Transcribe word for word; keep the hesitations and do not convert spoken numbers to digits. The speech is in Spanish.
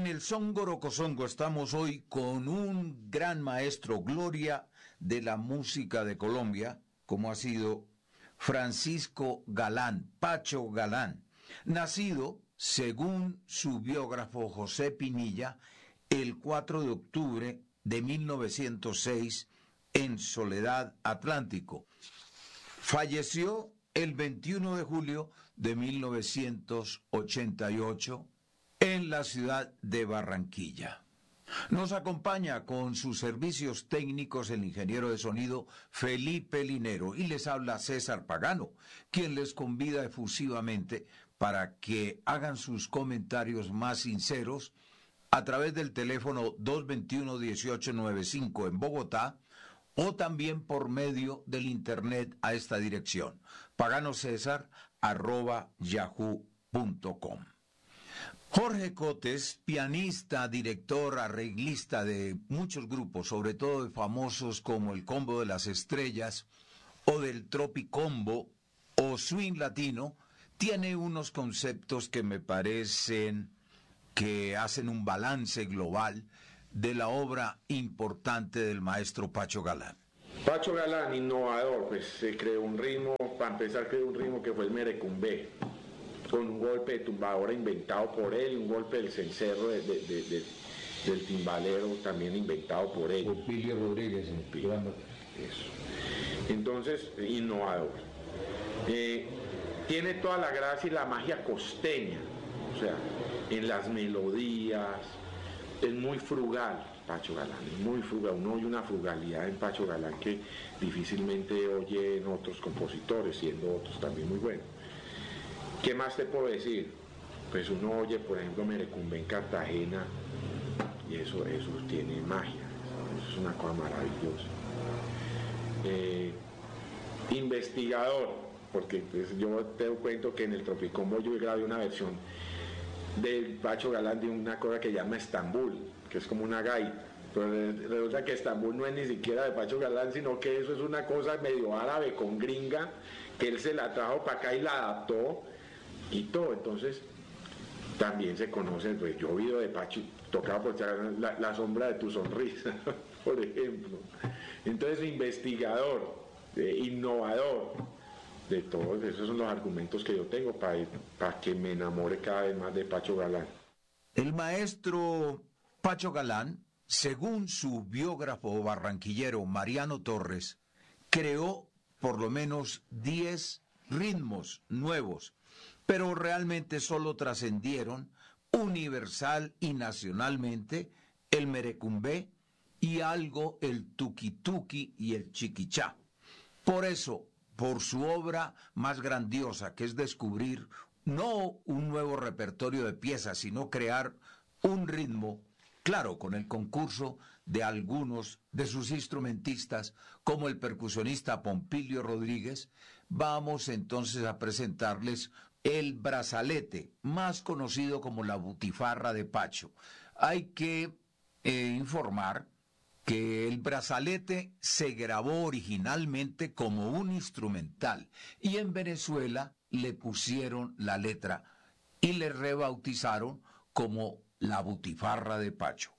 En el Son Gorocosongo estamos hoy con un gran maestro, gloria de la música de Colombia, como ha sido Francisco Galán, Pacho Galán, nacido, según su biógrafo José Pinilla, el cuatro de octubre de mil novecientos seis en Soledad, Atlántico. Falleció el veintiuno de julio de mil novecientos ochenta y ocho en la ciudad de Barranquilla. Nos acompaña con sus servicios técnicos el ingeniero de sonido Felipe Linero y les habla César Pagano, quien les convida efusivamente para que hagan sus comentarios más sinceros a través del teléfono dos dos uno, uno ocho nueve cinco en Bogotá o también por medio del internet a esta dirección, paganocesar arroba yahoo punto com. Jorge Cotes, pianista, director, arreglista de muchos grupos, sobre todo de famosos como el Combo de las Estrellas o del Tropicombo o Swing Latino, tiene unos conceptos que me parecen que hacen un balance global de la obra importante del maestro Pacho Galán. Pacho Galán, innovador, pues se creó un ritmo, para empezar creó un ritmo que fue el merecumbé, con un golpe de tumbadora inventado por él y un golpe del cencerro de, de, de, de, del timbalero también inventado por él. Popilio Rodríguez. Popilio. Eso. Entonces, innovador. Eh, tiene toda la gracia y la magia costeña, o sea, en las melodías, es muy frugal. Pacho Galán, es muy frugal, uno oye una frugalidad en Pacho Galán que difícilmente oye en otros compositores, siendo otros también muy buenos. ¿Qué más te puedo decir? Pues uno oye, por ejemplo, Merecumbe en Cartagena y eso, eso tiene magia, eso es una cosa maravillosa. Eh, investigador, porque pues, yo te cuento que en el Tropicombo yo grabé una versión del Pacho Galán de una cosa que llama Estambul, que es como una gaita, pero resulta que Estambul no es ni siquiera de Pacho Galán, sino que eso es una cosa medio árabe con gringa, que él se la trajo para acá y la adaptó y todo. Entonces también se conoce, pues yo he oído de Pacho, tocaba por la, la sombra de tu sonrisa, por ejemplo. Entonces investigador, eh, innovador, de todos esos son los argumentos que yo tengo para, para que me enamore cada vez más de Pacho Galán. El maestro Pacho Galán, según su biógrafo barranquillero Mariano Torres, creó por lo menos diez ritmos nuevos, pero realmente solo trascendieron universal y nacionalmente el merecumbé y algo el tuki-tuki y el chiquichá. Por eso, por su obra más grandiosa, que es descubrir no un nuevo repertorio de piezas, sino crear un ritmo, claro, con el concurso de algunos de sus instrumentistas, como el percusionista Pompilio Rodríguez, vamos entonces a presentarles el brazalete, más conocido como la butifarra de Pacho. Hay que eh, informar que el brazalete se grabó originalmente como un instrumental y en Venezuela le pusieron la letra y le rebautizaron como la butifarra de Pacho.